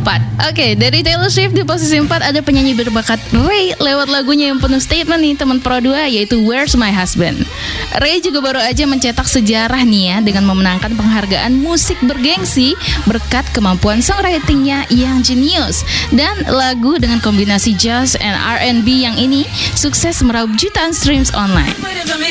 4. Oke, dari Taylor Swift di posisi 4 ada penyanyi berbakat Ray lewat lagunya yang penuh statement nih teman Pro 2, yaitu Where's My Husband. Ray juga baru aja mencetak sejarah nih ya dengan memenangkan penghargaan musik bergengsi berkat kemampuan songwritingnya yang jenius. Dan lagu dengan kombinasi jazz and R&B yang ini sukses meraup jutaan streams online.